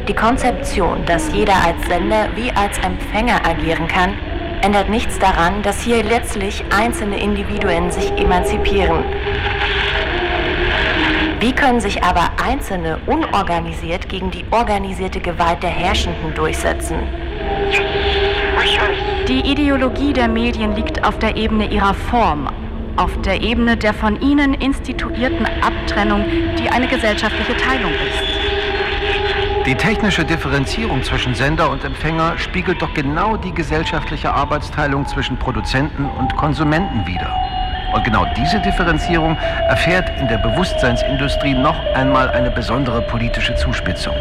Die Konzeption, dass jeder als Sender wie als Empfänger agieren kann, ändert nichts daran, dass hier letztlich einzelne Individuen sich emanzipieren. Wie können sich aber Einzelne unorganisiert gegen die organisierte Gewalt der Herrschenden durchsetzen? Die Ideologie der Medien liegt auf der Ebene ihrer Form, auf der Ebene der von ihnen instituierten Abtrennung, die eine gesellschaftliche Teilung ist. Die technische Differenzierung zwischen Sender und Empfänger spiegelt doch genau die gesellschaftliche Arbeitsteilung zwischen Produzenten und Konsumenten wider. Und genau diese Differenzierung erfährt in der Bewusstseinsindustrie noch einmal eine besondere politische Zuspitzung.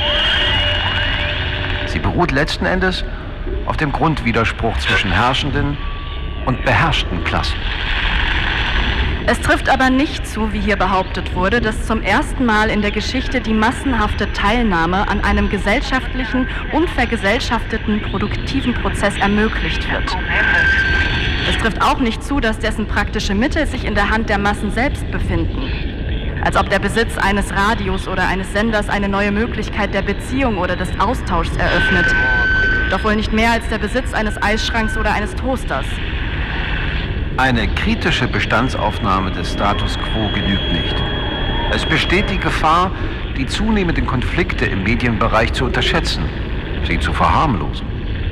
Sie beruht letzten Endes auf dem Grundwiderspruch zwischen herrschenden und beherrschten Klassen. Es trifft aber nicht zu, wie hier behauptet wurde, dass zum ersten Mal in der Geschichte die massenhafte Teilnahme an einem gesellschaftlichen und vergesellschafteten produktiven Prozess ermöglicht wird. Es trifft auch nicht zu, dass dessen praktische Mittel sich in der Hand der Massen selbst befinden. Als ob der Besitz eines Radios oder eines Senders eine neue Möglichkeit der Beziehung oder des Austauschs eröffnet. Doch wohl nicht mehr als der Besitz eines Eisschranks oder eines Toasters. Eine kritische Bestandsaufnahme des Status quo genügt nicht. Es besteht die Gefahr, die zunehmenden Konflikte im Medienbereich zu unterschätzen, sie zu verharmlosen.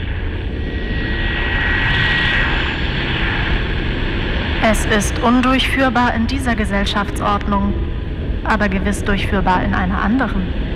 Es ist undurchführbar in dieser Gesellschaftsordnung, aber gewiss durchführbar in einer anderen.